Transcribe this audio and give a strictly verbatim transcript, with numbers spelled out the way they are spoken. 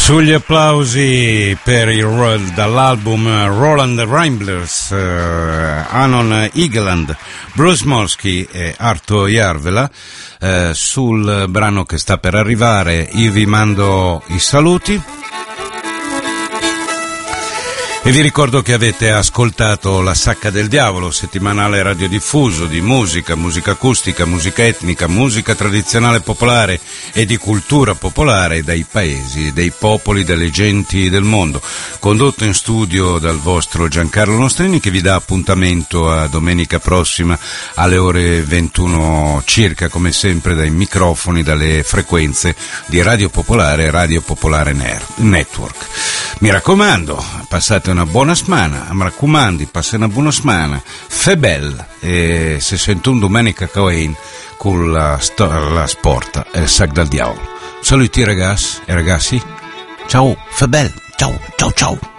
Sugli applausi per il, dall'album Roland Ramblers, uh, Anon Egeland, Bruce Molsky e Arto Jarvela, uh, sul brano che sta per arrivare. Io vi mando i saluti e vi ricordo che avete ascoltato La Sacca del Diavolo, settimanale radiodiffuso di musica, musica acustica, musica etnica, musica tradizionale popolare e di cultura popolare dai paesi, dei popoli, delle genti del mondo. Condotto in studio dal vostro Giancarlo Nostrini, che vi dà appuntamento a domenica prossima alle ore ventuno circa, come sempre dai microfoni, dalle frequenze di Radio Popolare e Radio Popolare Network. Mi raccomando, passate una buona settimana, mi raccomando, passate una buona settimana, fe bella, e se sento un domenica Cohen con la, la sporta e il sac del diavolo. Saluti ragazzi e ragazzi, ciao, fe bella, ciao, ciao, ciao.